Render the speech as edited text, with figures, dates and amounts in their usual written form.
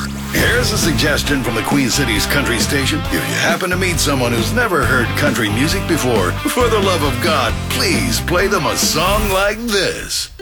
Here's a suggestion from the Queen City's country station. If you happen to meet someone who's never heard country music before, for the love of God, please play them a song like this.